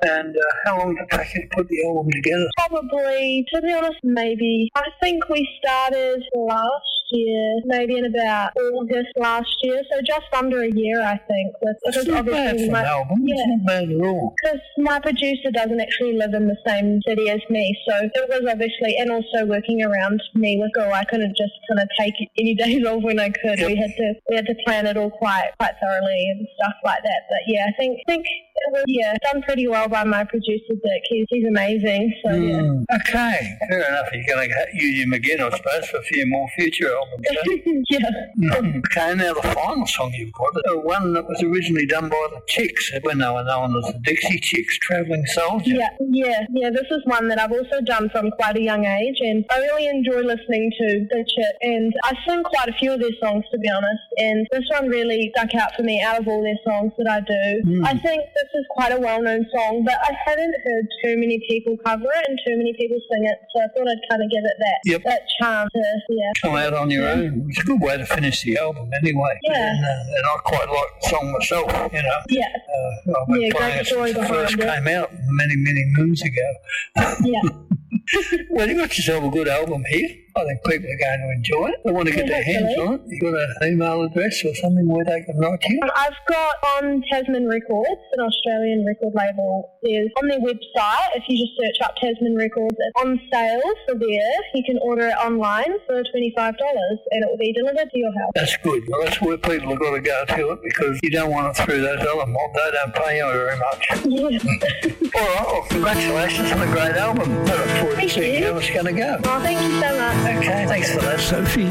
And how long did it take you to put the album together? Probably, to be honest, maybe. I think we started last year, maybe in about August last year, so just under a year, I think. That's not bad for an album. Yeah. It's not bad at all. Because my producer doesn't actually live in the same city as me, so it was obviously, and also working around me with girl, I couldn't just kind of take any days off when I could. Yep. We had to plan it all quite thoroughly and stuff like that. But yeah, I think it was done pretty well by my producer Dick. He's amazing. So yeah. Okay, fair enough. You're going to use him again, I suppose, for a few more future albums. Yeah. Okay, now the final song you've got, one that was originally done by the Chicks, when they were known as the Dixie Chicks, Travelling Soldier. Yeah. This is one that I've also done from quite a young age, and I really enjoy listening to the Chicks, and I sing quite a few of their songs, to be honest, and this one really stuck out for me out of all their songs that I do. I think this is quite a well-known song, but I hadn't heard too many people cover it and too many people sing it, so I thought I'd kind of give it that chance to come out on your own. It's a good way to finish the album anyway. Yeah. And I quite like the song myself, you know. Yeah. I've been playing it since it first came out many, many moons ago. Yeah. Well, you got yourself a good album here. I think people are going to enjoy it. They want to get their hands on it. You got an email address or something where they can write to you? I've got on Tasman Records, an Australian record label. There's on their website, if you just search up Tasman Records, it's on sale for there. You can order it online for $25 and it will be delivered to your house. That's good. Well, that's where people have got to go to it, because you don't want it through those other mob. They don't pay you very much. Yeah. All right, well, congratulations on a great album. I look forward to seeing how it's going to go. Oh, thank you so much. Okay, thanks for that, Sophie.